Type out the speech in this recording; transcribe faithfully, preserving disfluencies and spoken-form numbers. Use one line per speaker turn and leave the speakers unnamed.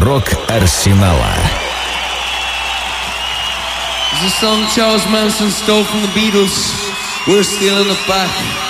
рок-арсенала.
It's a song Charles Manson stole from the Beatles. We're stealing it back.